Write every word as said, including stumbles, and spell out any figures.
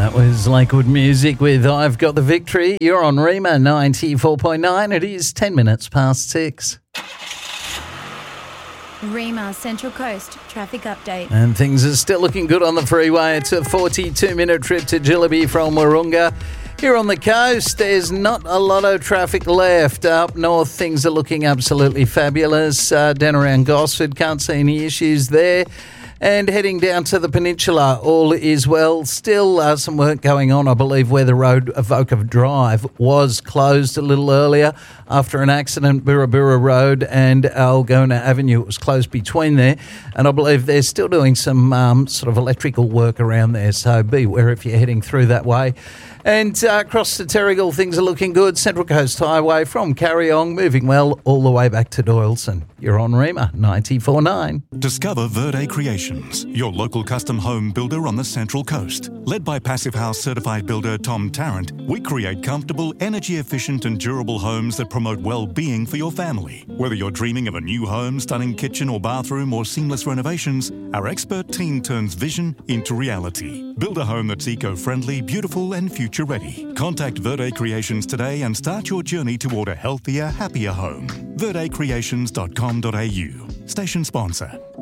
That was Lakewood Music with I've Got the Victory. You're on Rima ninety-four point nine. It is ten minutes past six. Rima Central Coast traffic update. And things are still looking good on the freeway. It's a forty-two minute trip to Jillaby from Wahroonga. Here on the coast, there's not a lot of traffic left. Up north, things are looking absolutely fabulous. Uh, down around Gosford, can't see any issues there. And heading down to the peninsula, all is well. Still uh, some work going on, I believe, where the road Avoca Drive was closed a little earlier after an accident. Burrabura Road and Algona Avenue, it was closed between there. And I believe they're still doing some um, sort of electrical work around there, so beware if you're heading through that way. And uh, across the Terrigal, things are looking good. Central Coast Highway from Carryong, moving well all the way back to Doyleson. You're on Rima ninety-four point nine. Discover Verde Creations, your local custom home builder on the Central Coast. Led by Passive House certified builder Tom Tarrant, we create comfortable, energy-efficient and durable homes that promote well-being for your family. Whether you're dreaming of a new home, stunning kitchen or bathroom, or seamless renovations, our expert team turns vision into reality. Build a home that's eco-friendly, beautiful and future-ready. Contact Verde Creations today and start your journey toward a healthier, happier home. verde creations dot com dot a u. Station sponsor.